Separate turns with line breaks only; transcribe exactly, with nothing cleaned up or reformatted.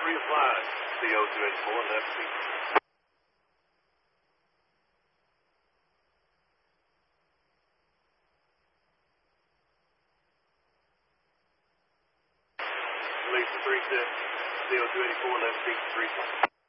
reapplied. C O two eighty-four, left seat. Release the three six. C O two eighty-four, left seat, three.